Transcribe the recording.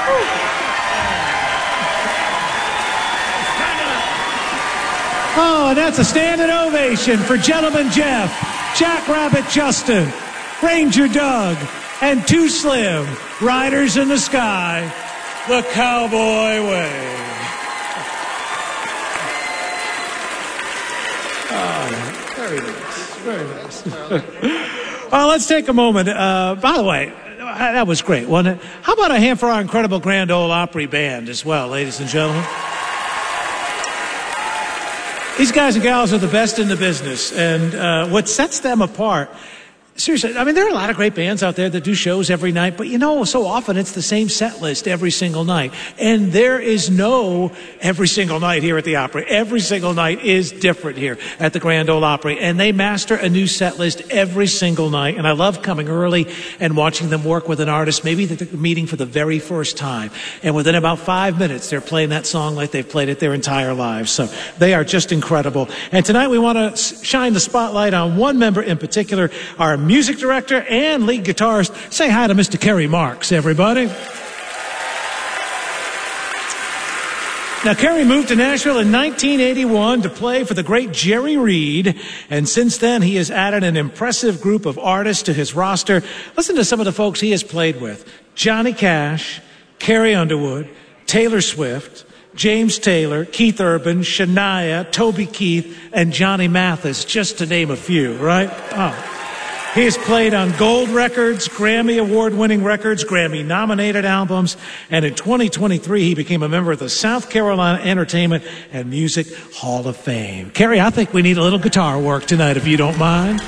Oh, and that's a standing ovation for Gentleman Jeff, Jackrabbit Justin, Ranger Doug, and Too Slim, Riders in the Sky, the Cowboy Way. Oh, very nice, very nice. Well, let's take a moment. By the way, that was great, wasn't it? How about a hand for our incredible Grand Ole Opry Band as well, ladies and gentlemen? These guys and gals are the best in the business, and what sets them apart, seriously, I mean, there are a lot of great bands out there that do shows every night, but so often it's the same set list every single night. And there is no every single night here at the Opry. Every single night is different here at the Grand Ole Opry. And they master a new set list every single night. And I love coming early and watching them work with an artist, maybe that they're meeting for the very first time. And within about 5 minutes, they're playing that song like they've played it their entire lives. So they are just incredible. And tonight we want to shine the spotlight on one member in particular, our music director and lead guitarist. Say hi to Mr. Kerry Marks, everybody. Now, Kerry moved to Nashville in 1981 to play for the great Jerry Reed, and since then he has added an impressive group of artists to his roster. Listen to some of the folks he has played with: Johnny Cash, Carrie Underwood, Taylor Swift, James Taylor, Keith Urban, Shania, Toby Keith, and Johnny Mathis, just to name a few, right? Oh. He has played on gold records, Grammy Award-winning records, Grammy-nominated albums, and in 2023 he became a member of the South Carolina Entertainment and Music Hall of Fame. Kerry, I think we need a little guitar work tonight, if you don't mind.